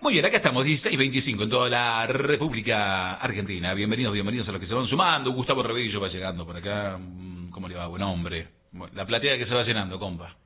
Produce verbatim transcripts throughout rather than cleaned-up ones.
Muy bien, acá estamos, dieciséis veinticinco en toda la República Argentina. Bienvenidos, bienvenidos a los que se van sumando. Gustavo Revillo va llegando por acá. ¿Cómo le va? Buen hombre. La platea que se va llenando, compa.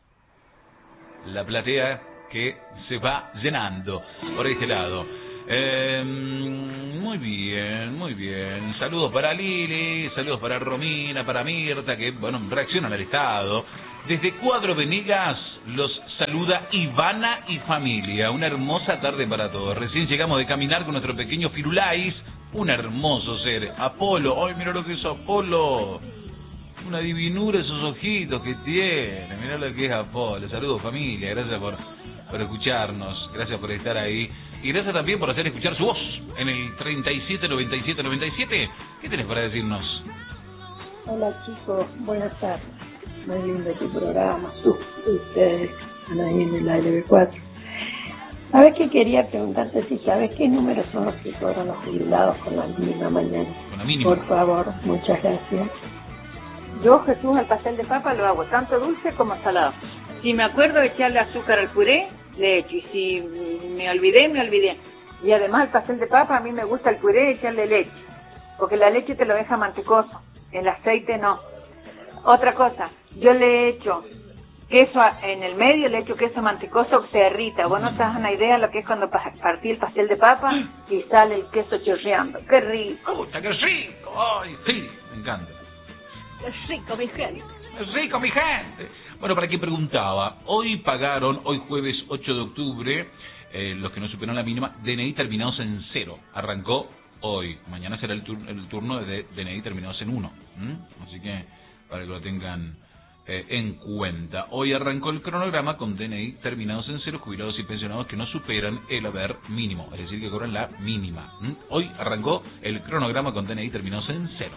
La platea que se va llenando por este lado. Eh, muy bien, muy bien. Saludos para Lili, saludos para Romina, para Mirta, que, bueno, reaccionan al estado. Desde Cuadro Venegas los saluda Ivana y familia. Una hermosa tarde para todos. Recién llegamos de caminar con nuestro pequeño Firulais. Un hermoso ser. Apolo. Ay, mira lo que es Apolo. Una divinura esos ojitos que tiene. Mira lo que es Apolo. Saludos familia. Gracias por, por escucharnos. Gracias por estar ahí. Y gracias también por hacer escuchar su voz en el treinta y siete noventa y siete noventa y siete. ¿Qué tenés para decirnos? Hola chicos, buenas tardes. Muy lindo tu programa, ustedes están ahí en el A L B cuatro. A ver, que quería preguntarte si sabes qué números son los que cobran los jubilados con la mínima mañana. Con la mínima. Por favor, muchas gracias. Yo, Jesús, el pastel de papa lo hago tanto dulce como salado. Si me acuerdo de echarle azúcar al puré, le echo. Y si me olvidé, me olvidé. Y además el pastel de papa, a mí me gusta el puré echarle leche. Porque la leche te lo deja mantecoso. El aceite no. Otra cosa, yo le he hecho queso en el medio, le he hecho queso mantecoso que se derrita. Vos no te das una idea de lo que es cuando partí el pastel de papa y sale el queso chorreando. ¡Qué rico! ¡Puta, qué rico! ¡Ay, sí! Me encanta. ¡Qué rico, mi gente! ¡Qué rico, mi gente! Bueno, para quien preguntaba, hoy pagaron, hoy jueves ocho de octubre, eh, los que no superaron la mínima, D N I terminados en cero. Arrancó hoy. Mañana será el, tur el turno de D N I terminados en uno. ¿Mm? Así que para que lo tengan eh, en cuenta. Hoy arrancó el cronograma con D N I terminados en cero, jubilados y pensionados que no superan el haber mínimo, es decir, que cobran la mínima. ¿Mm? Hoy arrancó el cronograma con D N I terminados en cero.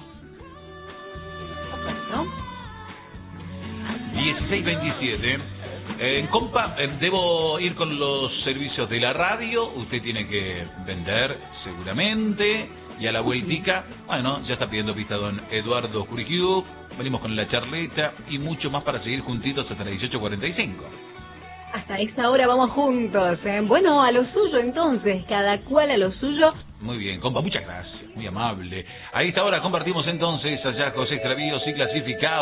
¿No? dieciséis veintisiete. Eh, compa, eh, debo ir con los servicios de la radio. Usted tiene que vender seguramente. Y a la vueltica, bueno, ya está pidiendo pista don Eduardo Curiquiu. Venimos con la charleta y mucho más para seguir juntitos hasta las dieciocho cuarenta y cinco. Hasta esa hora vamos juntos, ¿eh? Bueno, a lo suyo entonces, cada cual a lo suyo. Muy bien, compa, muchas gracias, muy amable. A esta hora compartimos entonces hallazgos, extravíos y clasificados.